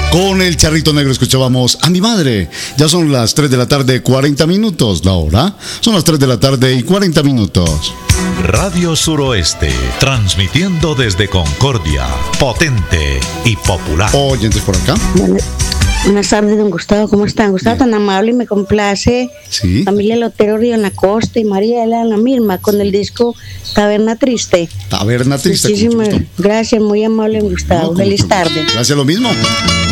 Con el Charrito Negro escuchábamos a mi madre. Ya son las 3 de la tarde, 40 minutos. La hora son las 3 de la tarde y 40 minutos. Radio Suroeste, transmitiendo desde Concordia, potente y popular. Oyentes por acá. Buenas tardes, don Gustavo, ¿cómo están? Gustavo, tan amable y me complace. Sí. Familia Lotero, Río en la Costa y Mariela, la misma, con el disco Taberna Triste. Taberna Triste. Muchísimas gracias, muy amable, Gustavo. No, Feliz tarde. Gracias, lo mismo.